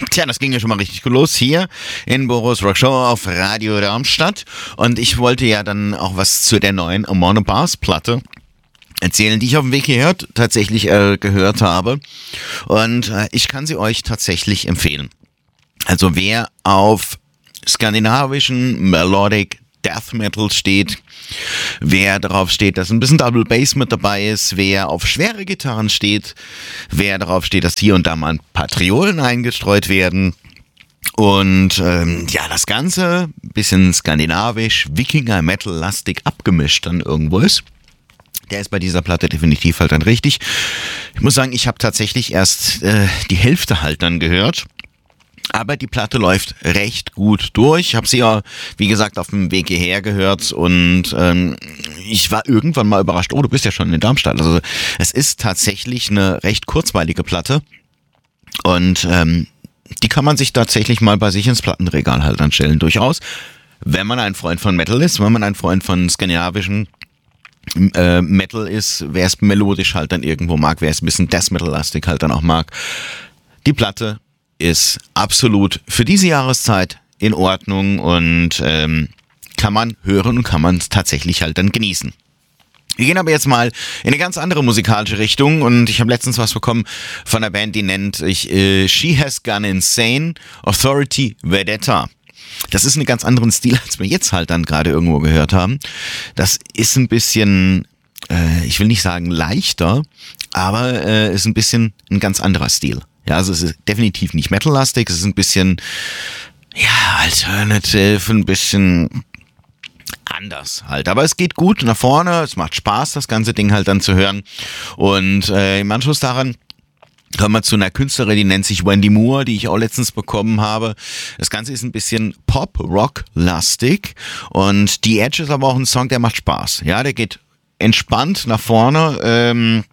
Tja, das ging ja schon mal richtig gut los hier in Boros Rock Show auf Radio Darmstadt. Und ich wollte ja dann auch was zu der neuen Amon Amarth Platte erzählen, die ich auf dem Weg hierher tatsächlich gehört habe. Und ich kann sie euch tatsächlich empfehlen. Also wer auf skandinavischen Melodic Death Metal steht, wer darauf steht, dass ein bisschen Double Bass mit dabei ist, wer auf schwere Gitarren steht, wer darauf steht, dass hier und da mal ein paar Triolen eingestreut werden und das Ganze ein bisschen skandinavisch, Wikinger-Metal-lastig abgemischt dann irgendwo ist. Der ist bei dieser Platte definitiv halt dann richtig. Ich muss sagen, ich habe tatsächlich erst die Hälfte halt dann gehört. Aber die Platte läuft recht gut durch. Ich habe sie ja, wie gesagt, auf dem Weg hierher gehört und ich war irgendwann mal überrascht. Oh, du bist ja schon in Darmstadt. Also es ist tatsächlich eine recht kurzweilige Platte und die kann man sich tatsächlich mal bei sich ins Plattenregal halt anstellen. Durchaus, wenn man ein Freund von Metal ist, wenn man ein Freund von skandinavischen Metal ist, wer es melodisch halt dann irgendwo mag, wer es ein bisschen Death Metal-lastig halt dann auch mag. Die Platte ist absolut für diese Jahreszeit in Ordnung und kann man hören und kann man es tatsächlich halt dann genießen. Wir gehen aber jetzt mal in eine ganz andere musikalische Richtung und ich habe letztens was bekommen von einer Band, die nennt sich She Has Gone Insane, Authority Vendetta. Das ist ein ganz anderen Stil, als wir jetzt halt dann gerade irgendwo gehört haben. Das ist ein bisschen, ich will nicht sagen leichter, aber ist ein bisschen ein ganz anderer Stil. Ja, also es ist definitiv nicht Metal-lastig, es ist ein bisschen, alternative, ein bisschen anders halt. Aber es geht gut nach vorne, es macht Spaß, das ganze Ding halt dann zu hören. Und im Anschluss daran kommen wir zu einer Künstlerin, die nennt sich Wendy Moore, die ich auch letztens bekommen habe. Das Ganze ist ein bisschen Pop-Rock-lastig und die Edge ist aber auch ein Song, der macht Spaß. Ja, der geht entspannt nach vorne,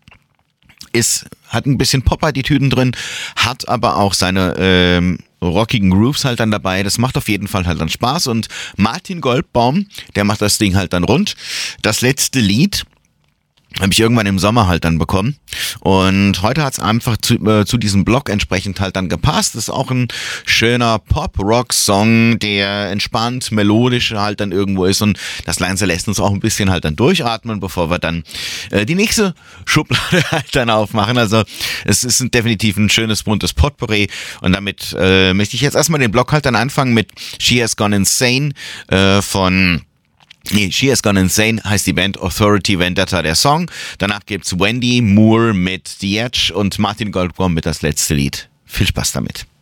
hat ein bisschen Pop-Attitüden drin, hat aber auch seine rockigen Grooves halt dann dabei. Das macht auf jeden Fall halt dann Spaß. Und Martin Goldbaum, der macht das Ding halt dann rund. Das letzte Lied habe ich irgendwann im Sommer halt dann bekommen. Und heute hat es einfach zu diesem Blog entsprechend halt dann gepasst. Das ist auch ein schöner Pop-Rock-Song, der entspannt, melodisch halt dann irgendwo ist. Und das Ganze lässt uns auch ein bisschen halt dann durchatmen, bevor wir dann die nächste Schublade halt dann aufmachen. Also es ist definitiv ein schönes, buntes Potpourri. Und damit möchte ich jetzt erstmal den Blog halt dann anfangen mit She Has Gone Insane She Has Gone Insane heißt die Band, Authority Vendetta der Song. Danach gibt's Wendy Moore mit The Edge und Martin Goldbaum mit das letzte Lied. Viel Spaß damit.